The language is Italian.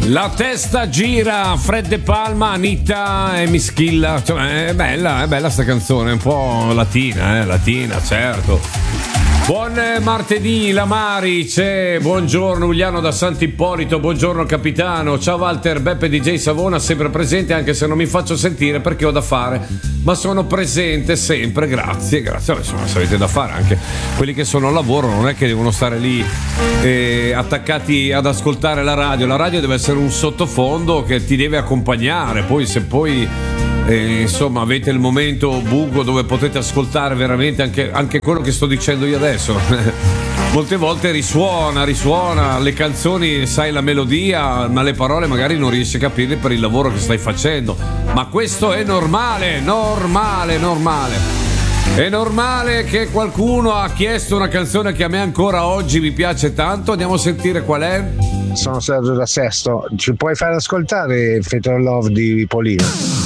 La testa gira, Fred De Palma, Anita e Mischilla. Cioè, è bella sta canzone, un po' latina, certo. Buon martedì, la Mari c'è, buongiorno Uliano da Sant'Ippolito, buongiorno capitano, ciao Walter, Beppe DJ Savona, sempre presente anche se non mi faccio sentire perché ho da fare, ma sono presente sempre, grazie, insomma se avete da fare anche quelli che sono al lavoro non è che devono stare lì attaccati ad ascoltare la radio deve essere un sottofondo che ti deve accompagnare, poi se insomma avete il momento buco dove potete ascoltare veramente anche quello che sto dicendo io adesso. Molte volte risuona le canzoni, sai la melodia, ma le parole magari non riesci a capirle per il lavoro che stai facendo, ma questo è normale. È normale che qualcuno ha chiesto una canzone che a me ancora oggi mi piace tanto. Andiamo a sentire qual è. Sono Sergio da Sesto, ci puoi fare ascoltare Fatal Love di Polino?